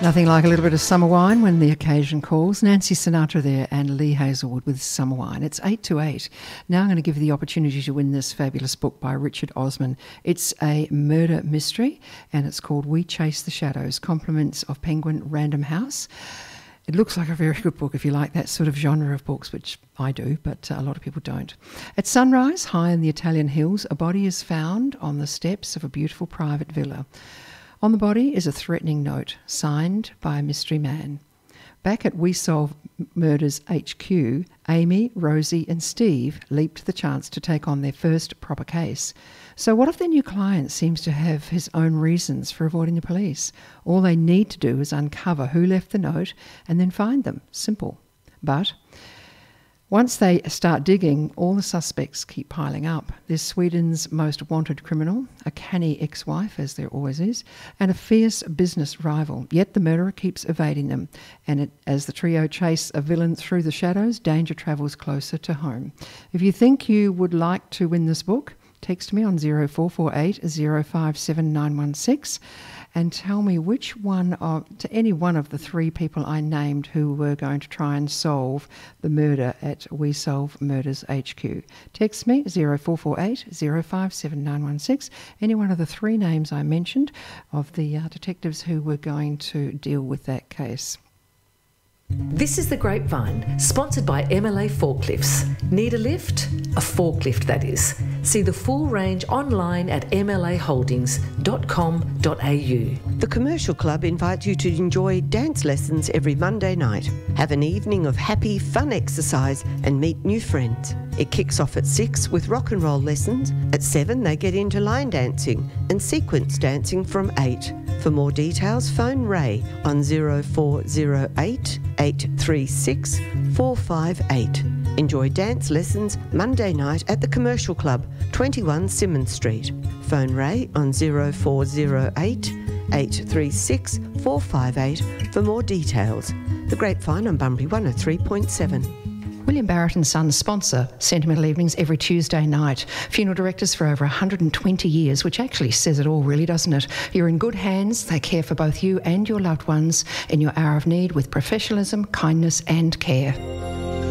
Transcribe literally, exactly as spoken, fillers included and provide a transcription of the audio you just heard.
Nothing like a little bit of summer wine when the occasion calls. Nancy Sinatra there and Lee Hazelwood with Summer Wine. It's eight to eight. Now I'm going to give you the opportunity to win this fabulous book by Richard Osman. It's a murder mystery and it's called We Chase the Shadows, Compliments of Penguin Random House. It looks like a very good book if you like that sort of genre of books, which I do, but uh, a lot of people don't. At sunrise, high in the Italian hills, a body is found on the steps of a beautiful private villa. On the body is a threatening note, signed by a mystery man. Back at We Solve Murders H Q, Amy, Rosie and Steve leaped the chance to take on their first proper case. So what if their new client seems to have his own reasons for avoiding the police? All they need to do is uncover who left the note and then find them. Simple. But once they start digging, all the suspects keep piling up. There's Sweden's most wanted criminal, a canny ex-wife, as there always is, and a fierce business rival. Yet the murderer keeps evading them. And it, as the trio chase a villain through the shadows, danger travels closer to home. If you think you would like to win this book, text me on zero four four eight zero five seven nine one six and tell me which one of, to any one of the three people I named who were going to try and solve the murder at We Solve Murders H Q. Text me zero four four eight zero five seven nine one six, any one of the three names I mentioned of the uh, detectives who were going to deal with that case. This is The Grapevine, sponsored by M L A Forklifts. Need a lift? A forklift, that is. See the full range online at m l a holdings dot com dot a u. The Commercial Club invites you to enjoy dance lessons every Monday night. Have an evening of happy, fun exercise and meet new friends. It kicks off at six with rock and roll lessons. At seven they get into line dancing and sequence dancing from eight. For more details, phone Ray on zero four zero eight eight three six four five eight. Enjoy dance lessons Monday night at the Commercial Club, twenty-one Symonds Street. Phone Ray on zero four zero eight eight three six four five eight for more details. The Grapevine on Bunbury one oh three point seven. William Barrett and Sons sponsor Sentimental Evenings every Tuesday night. Funeral directors for over one hundred twenty years, which actually says it all really, doesn't it? You're in good hands. They care for both you and your loved ones in your hour of need with professionalism, kindness and care.